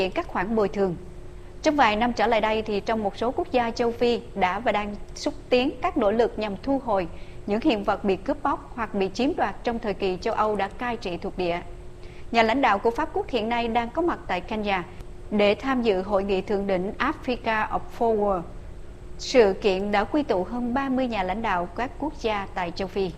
hiện các khoản bồi thường. Trong vài năm trở lại đây thì trong một số quốc gia châu Phi đã và đang xúc tiến các nỗ lực nhằm thu hồi những hiện vật bị cướp bóc hoặc bị chiếm đoạt trong thời kỳ châu Âu đã cai trị thuộc địa. Nhà lãnh đạo của Pháp Quốc hiện nay đang có mặt tại Kenya để tham dự hội nghị thượng đỉnh Africa of Forward. Sự kiện đã quy tụ hơn 30 nhà lãnh đạo các quốc gia tại châu Phi.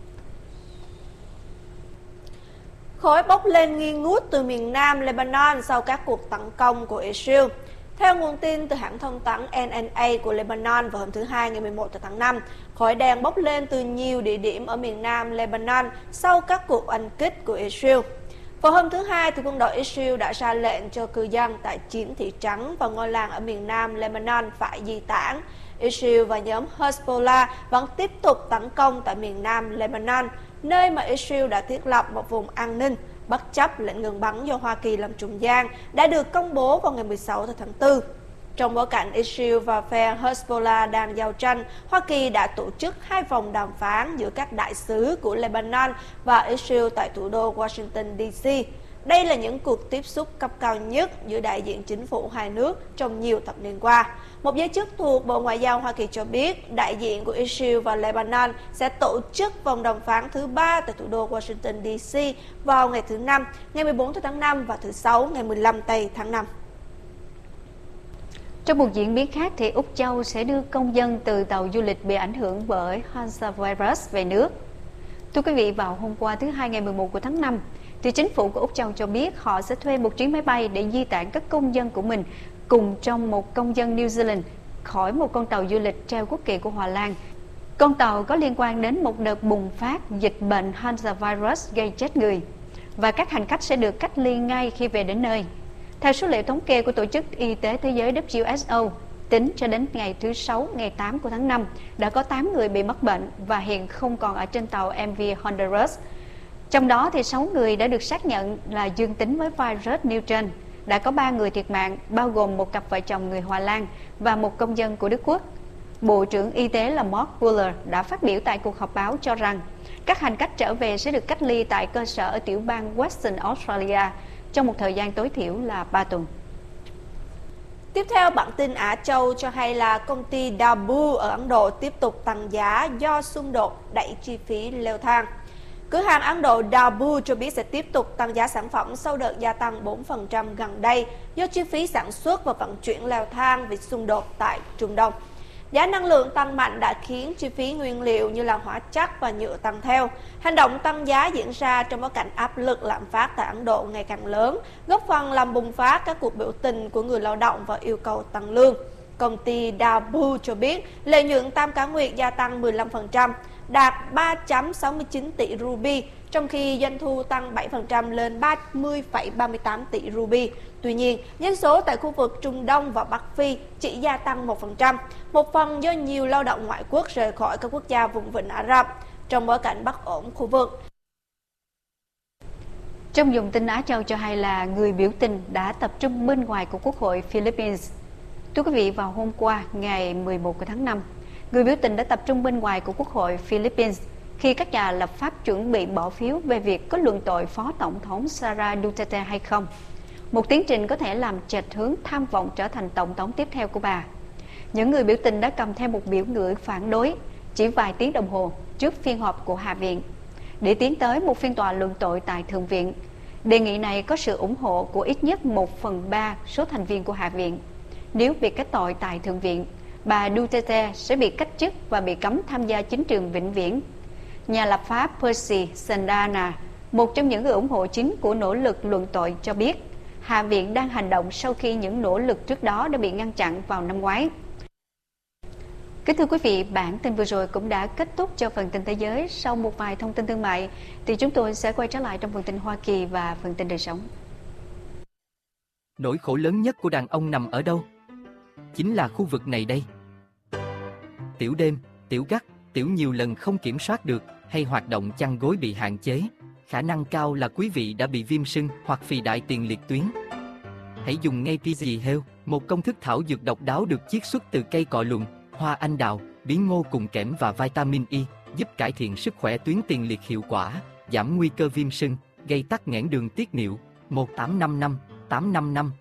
Khói bốc lên nghi ngút từ miền nam Lebanon sau các cuộc tấn công của Israel. Theo nguồn tin từ hãng thông tấn NNA của Lebanon vào hôm thứ Hai ngày 11 tháng 5, khói đen bốc lên từ nhiều địa điểm ở miền nam Lebanon sau các cuộc oanh kích của Israel. Vào hôm thứ Hai, thì quân đội Israel đã ra lệnh cho cư dân tại 9 thị trấn và ngôi làng ở miền nam Lebanon phải di tản. Israel và nhóm Hezbollah vẫn tiếp tục tấn công tại miền nam Lebanon, nơi mà Israel đã thiết lập một vùng an ninh bất chấp lệnh ngừng bắn do Hoa Kỳ làm trung gian đã được công bố vào ngày 16 tháng 4. Trong bối cảnh Israel và phe Hezbollah đang giao tranh, Hoa Kỳ đã tổ chức 2 vòng đàm phán giữa các đại sứ của Lebanon và Israel tại thủ đô Washington DC. Đây là những cuộc tiếp xúc cấp cao nhất giữa đại diện chính phủ hai nước trong nhiều thập niên qua. Một giới chức thuộc Bộ Ngoại giao Hoa Kỳ cho biết đại diện của Israel và Lebanon sẽ tổ chức vòng đàm phán thứ 3 tại thủ đô Washington DC vào ngày thứ Năm, ngày 14 tháng 5 và thứ Sáu, ngày 15 tháng 5. Trong một diễn biến khác thì Úc Châu sẽ đưa công dân từ tàu du lịch bị ảnh hưởng bởi hantavirus về nước. Thưa quý vị, vào hôm qua thứ Hai ngày 11 của tháng 5, thì chính phủ của Úc Châu cho biết họ sẽ thuê một chuyến máy bay để di tản các công dân của mình cùng trong một công dân New Zealand khỏi một con tàu du lịch treo quốc kỳ của Hà Lan. Con tàu có liên quan đến một đợt bùng phát dịch bệnh hantavirus gây chết người và các hành khách sẽ được cách ly ngay khi về đến nơi. Theo số liệu thống kê của Tổ chức Y tế Thế giới WHO, tính cho đến ngày thứ Sáu, ngày 8 của tháng 5, đã có 8 người bị mắc bệnh và hiện không còn ở trên tàu MV Honduras. Trong đó thì 6 người đã được xác nhận là dương tính với virus nêu trên. Đã có 3 người thiệt mạng, bao gồm một cặp vợ chồng người Hoa Lan và một công dân của Đức Quốc. Bộ trưởng Y tế là Mark Buller đã phát biểu tại cuộc họp báo cho rằng các hành khách trở về sẽ được cách ly tại cơ sở ở tiểu bang Western Australia trong một thời gian tối thiểu là 3 tuần. Tiếp theo, bản tin Á Châu cho hay là công ty Daewoo ở Ấn Độ tiếp tục tăng giá do xung đột đẩy chi phí leo thang. Cửa hàng Ấn Độ Daewoo cho biết sẽ tiếp tục tăng giá sản phẩm sau đợt gia tăng 4% gần đây do chi phí sản xuất và vận chuyển leo thang vì xung đột tại Trung Đông. Giá năng lượng tăng mạnh đã khiến chi phí nguyên liệu như là hóa chất và nhựa tăng theo. Hành động tăng giá diễn ra trong bối cảnh áp lực lạm phát tại Ấn Độ ngày càng lớn, góp phần làm bùng phát các cuộc biểu tình của người lao động và yêu cầu tăng lương. Công ty Daewoo cho biết lợi nhuận tam cá nguyệt gia tăng 15%, đạt 3,69 tỷ ruby, trong khi doanh thu tăng 7% lên 30,38 tỷ ruby. Tuy nhiên, dân số tại khu vực Trung Đông và Bắc Phi chỉ gia tăng 1%, một phần do nhiều lao động ngoại quốc rời khỏi các quốc gia vùng vịnh Ả Rập, trong bối cảnh bất ổn khu vực. Trong dòng tin Á Châu cho hay là người biểu tình đã tập trung bên ngoài của Quốc hội Philippines. Thưa quý vị, vào hôm qua, ngày 11 tháng 5, người biểu tình đã tập trung bên ngoài của Quốc hội Philippines khi các nhà lập pháp chuẩn bị bỏ phiếu về việc có luận tội Phó Tổng thống Sara Duterte hay không. Một tiến trình có thể làm chệch hướng tham vọng trở thành Tổng thống tiếp theo của bà. Những người biểu tình đã cầm theo một biểu ngữ phản đối chỉ vài tiếng đồng hồ trước phiên họp của Hạ viện để tiến tới một phiên tòa luận tội tại Thượng viện. Đề nghị này có sự ủng hộ của ít nhất 1/3 số thành viên của Hạ viện. Nếu bị kết tội tại Thượng viện, bà Duterte sẽ bị cách chức và bị cấm tham gia chính trường vĩnh viễn. Nhà lập pháp Percy Sandana, một trong những người ủng hộ chính của nỗ lực luận tội, cho biết Hạ viện đang hành động sau khi những nỗ lực trước đó đã bị ngăn chặn vào năm ngoái. Kính thưa quý vị, bản tin vừa rồi cũng đã kết thúc cho phần tin thế giới. Sau một vài thông tin thương mại thì chúng tôi sẽ quay trở lại trong phần tin Hoa Kỳ và phần tin đời sống. Nỗi khổ lớn nhất của đàn ông nằm ở đâu? Chính là khu vực này đây. Tiểu đêm, tiểu gắt, tiểu nhiều lần không kiểm soát được, hay hoạt động chăn gối bị hạn chế. Khả năng cao là quý vị đã bị viêm sưng hoặc phì đại tiền liệt tuyến. Hãy dùng ngay PG Health, một công thức thảo dược độc đáo được chiết xuất từ cây cọ lùn, hoa anh đào, bí ngô cùng kẽm và vitamin E, giúp cải thiện sức khỏe tuyến tiền liệt hiệu quả, giảm nguy cơ viêm sưng, gây tắc nghẽn đường tiết niệu. 1855 855